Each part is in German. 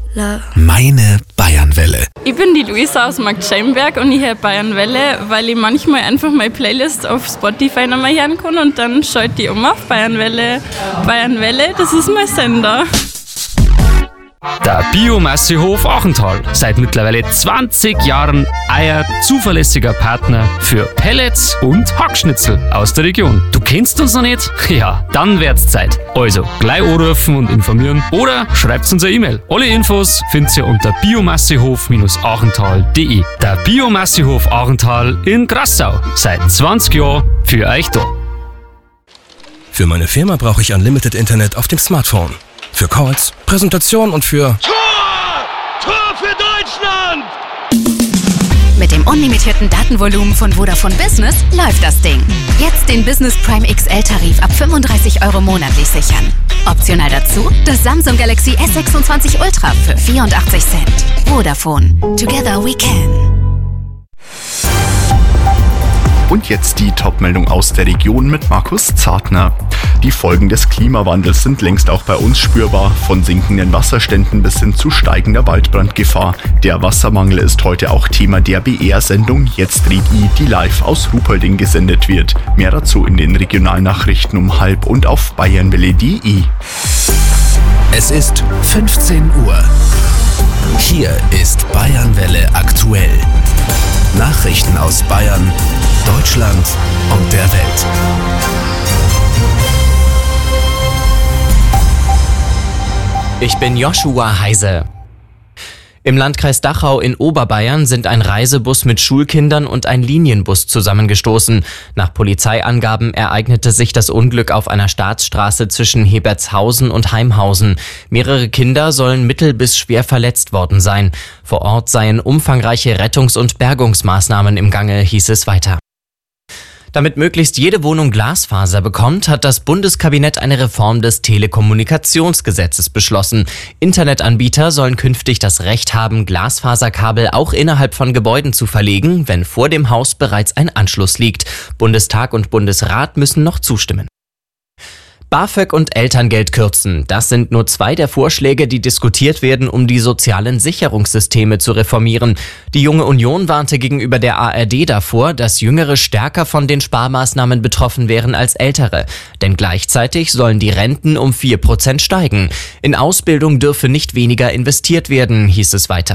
Love. Meine Bayernwelle. Ich bin die Luisa aus Marktscheibenberg und ich höre Bayernwelle, weil ich manchmal einfach meine Playlist auf Spotify nochmal hören kann und dann schalte ich auf Bayernwelle. Bayernwelle, das ist mein Sender. Der Biomassehof Achental. Seit mittlerweile 20 Jahren euer zuverlässiger Partner für Pellets und Hackschnitzel aus der Region. Du kennst uns noch nicht? Ja, dann wird's Zeit. Also, gleich anrufen und informieren oder schreibt uns eine E-Mail. Alle Infos findet ihr unter biomassehof-achental.de. Der Biomassehof Achental in Grassau. Seit 20 Jahren für euch da. Für meine Firma brauche ich Unlimited Internet auf dem Smartphone. Für Calls, Präsentation und für... Tor für Deutschland! Mit dem unlimitierten Datenvolumen von Vodafone Business läuft das Ding. Jetzt den Business Prime XL-Tarif ab 35 € monatlich sichern. Optional dazu das Samsung Galaxy S26 Ultra für 84 Cent. Vodafone. Together we can. Und jetzt die Top-Meldung aus der Region mit Markus Zartner. Die Folgen des Klimawandels sind längst auch bei uns spürbar, von sinkenden Wasserständen bis hin zu steigender Waldbrandgefahr. Der Wassermangel ist heute auch Thema der BR-Sendung Jetzt red I, die live aus Ruhpolding gesendet wird. Mehr dazu in den Regionalnachrichten um 12:30 und auf bayernwelle.de. Es ist 15 Uhr. Hier ist Bayernwelle aktuell. Nachrichten aus Bayern, Deutschland und der Welt. Ich bin Joshua Heise. Im Landkreis Dachau in Oberbayern sind ein Reisebus mit Schulkindern und ein Linienbus zusammengestoßen. Nach Polizeiangaben ereignete sich das Unglück auf einer Staatsstraße zwischen Hebertshausen und Heimhausen. Mehrere Kinder sollen mittel- bis schwer verletzt worden sein. Vor Ort seien umfangreiche Rettungs- und Bergungsmaßnahmen im Gange, hieß es weiter. Damit möglichst jede Wohnung Glasfaser bekommt, hat das Bundeskabinett eine Reform des Telekommunikationsgesetzes beschlossen. Internetanbieter sollen künftig das Recht haben, Glasfaserkabel auch innerhalb von Gebäuden zu verlegen, wenn vor dem Haus bereits ein Anschluss liegt. Bundestag und Bundesrat müssen noch zustimmen. BAföG und Elterngeld kürzen. Das sind nur zwei der Vorschläge, die diskutiert werden, um die sozialen Sicherungssysteme zu reformieren. Die Junge Union warnte gegenüber der ARD davor, dass Jüngere stärker von den Sparmaßnahmen betroffen wären als Ältere. Denn gleichzeitig sollen die Renten um 4% steigen. In Ausbildung dürfe nicht weniger investiert werden, hieß es weiter.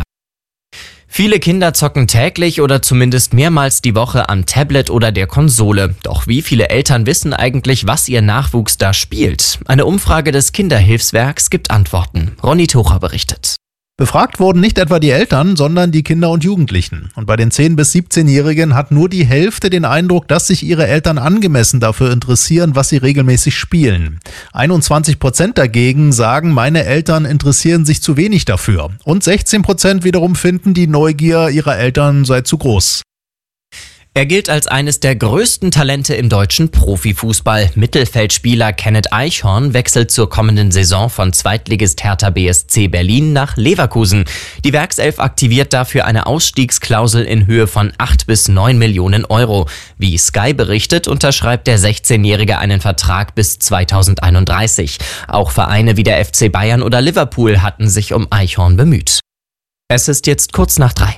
Viele Kinder zocken täglich oder zumindest mehrmals die Woche am Tablet oder der Konsole. Doch wie viele Eltern wissen eigentlich, was ihr Nachwuchs da spielt? Eine Umfrage des Kinderhilfswerks gibt Antworten. Ronny Tucher berichtet. Befragt wurden nicht etwa die Eltern, sondern die Kinder und Jugendlichen. Und bei den 10- bis 17-Jährigen hat nur die Hälfte den Eindruck, dass sich ihre Eltern angemessen dafür interessieren, was sie regelmäßig spielen. 21% dagegen sagen, meine Eltern interessieren sich zu wenig dafür. Und 16% wiederum finden, die Neugier ihrer Eltern sei zu groß. Er gilt als eines der größten Talente im deutschen Profifußball. Mittelfeldspieler Kenneth Eichhorn wechselt zur kommenden Saison von Zweitligist Hertha BSC Berlin nach Leverkusen. Die Werkself aktiviert dafür eine Ausstiegsklausel in Höhe von 8 bis 9 Millionen Euro. Wie Sky berichtet, unterschreibt der 16-Jährige einen Vertrag bis 2031. Auch Vereine wie der FC Bayern oder Liverpool hatten sich um Eichhorn bemüht. Es ist jetzt kurz nach 3.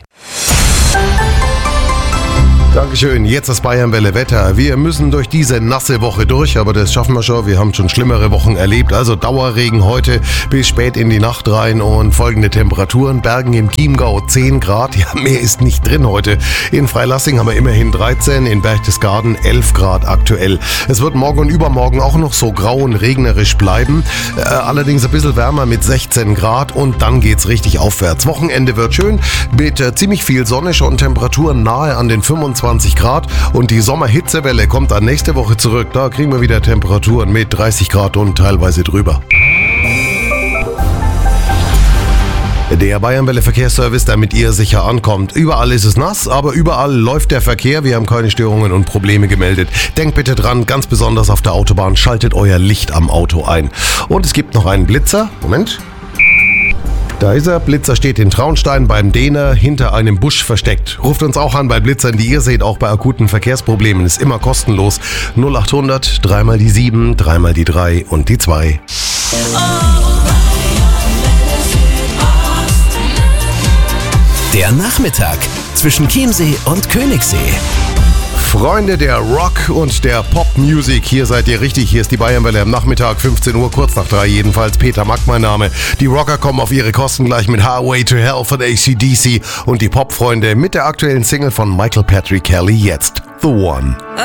Dankeschön, jetzt das Bayernwelle Wetter. Wir müssen durch diese nasse Woche durch, aber das schaffen wir schon. Wir haben schon schlimmere Wochen erlebt. Also Dauerregen heute bis spät in die Nacht rein und folgende Temperaturen. Bergen im Chiemgau 10 Grad, ja mehr ist nicht drin heute. In Freilassing haben wir immerhin 13, in Berchtesgaden 11 Grad aktuell. Es wird morgen und übermorgen auch noch so grau und regnerisch bleiben. Allerdings ein bisschen wärmer mit 16 Grad und dann geht's richtig aufwärts. Wochenende wird schön mit ziemlich viel Sonne, schon Temperaturen nahe an den 25 Grad und die Sommerhitzewelle kommt dann nächste Woche zurück. Da kriegen wir wieder Temperaturen mit 30 Grad und teilweise drüber. Der Bayernwelle Verkehrsservice, der mit ihr sicher ankommt. Überall ist es nass, aber überall läuft der Verkehr. Wir haben keine Störungen und Probleme gemeldet. Denkt bitte dran, ganz besonders auf der Autobahn, schaltet euer Licht am Auto ein. Und es gibt noch einen Blitzer. Moment. Da ist er. Blitzer steht in Traunstein beim Dehner hinter einem Busch versteckt. Ruft uns auch an bei Blitzern, die ihr seht, auch bei akuten Verkehrsproblemen. Ist immer kostenlos. 0800 3 mal die 7, 3 mal die 3 und die 2. Der Nachmittag zwischen Chiemsee und Königssee. Freunde der Rock- und der Pop-Music, hier seid ihr richtig. Hier ist die Bayernwelle am Nachmittag, 15 Uhr, kurz nach 3 jedenfalls. Peter Mack mein Name. Die Rocker kommen auf ihre Kosten gleich mit Highway to Hell von AC/DC und die Pop-Freunde mit der aktuellen Single von Michael Patrick Kelly jetzt, The One.